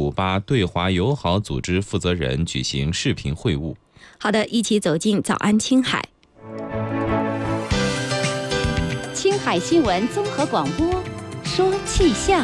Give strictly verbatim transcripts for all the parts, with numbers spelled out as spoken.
古巴对华友好组织负责人举行视频会晤。 好的，一起走进早安青海。 青海新闻综合广播，说气象。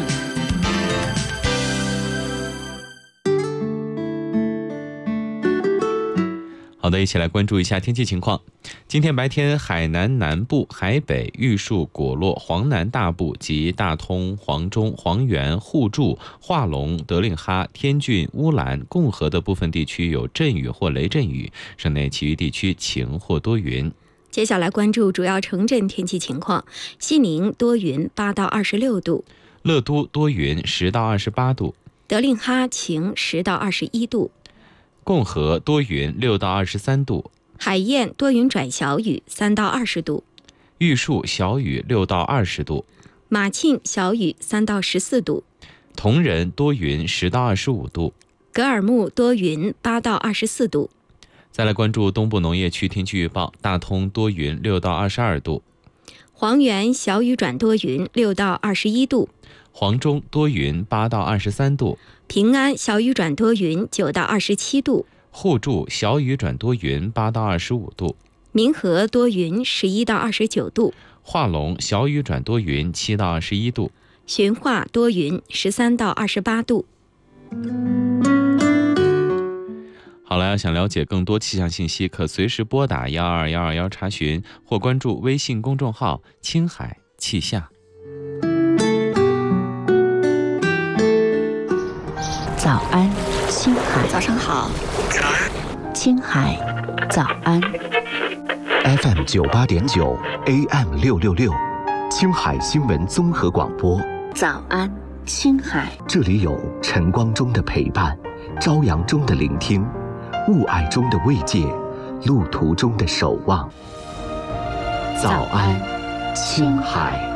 好的，一起来关注一下天气情况。今天白天，海南南部、海北、玉树、果洛、黄南大部及大通、黄中、黄源、互助、化隆、德令哈、天峻、乌兰、共和的部分地区有阵雨或雷阵雨，省内其余地区晴或多云。 接下来关注主要城镇天气情况。西宁多云，八到二十六度； 乐都多云，十到二十八度； 德令哈晴，十到二十一度； 共和多云，六到二十三度； 海晏多云转小雨，三到二十度； 玉树小雨，六到二十度； 马庆小雨，三到十四度； 铜仁多云，十到二十五度； 格尔木多云，八到二十四度。 再来关注东部农业区天气预报，大通多云，六到二十二度； 黄源小雨转多云，六到二十一度； 黄中多云，八到二十三度； 平安小雨转多云，九到二十七度； 互助小雨转多云，八到二十五度； 民和多云，十一到二十九度； 化隆小雨转多云，七到二十一度； 循化多云，十三到二十八度。 好了，要想了解更多气象信息，可随时拨打幺二幺二幺查询，或关注微信公众号“青海气象”。 早安，青海。 早上好。 青海，早安。 F M 九八点九 A M 六六六，青海新闻综合广播。 早安，青海。 这里有晨光中的陪伴，朝阳中的聆听，雾霭中的慰藉，路途中的守望。早安，青海。